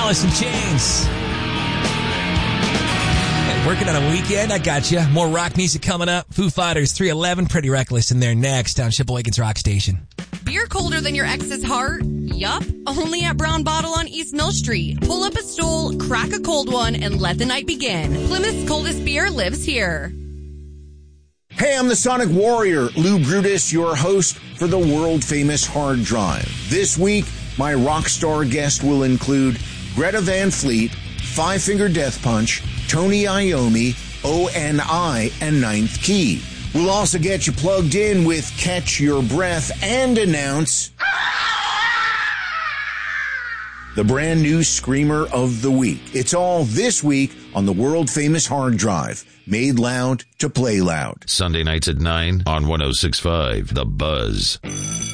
Alice in Chains. Hey, working on a weekend, I got you. More rock music coming up. Foo Fighters, 311, Pretty Reckless in there next on Shipawakens Rock Station. Beer colder than your ex's heart? Yup. Only at Brown Bottle on East Mill Street. Pull up a stool, crack a cold one, and let the night begin. Plymouth's coldest beer lives here. Hey, I'm the Sonic Warrior, Lou Brutus, your host for the world-famous Hard Drive. This week, my rock star guest will include Greta Van Fleet, Five Finger Death Punch, Tony Iommi, ONI, and Ninth Key. We'll also get you plugged in with Catch Your Breath and announce the brand new Screamer of the Week. It's all this week on the world-famous Hard Drive. Made loud to play loud. Sunday nights at 9 on 106.5 The Buzz.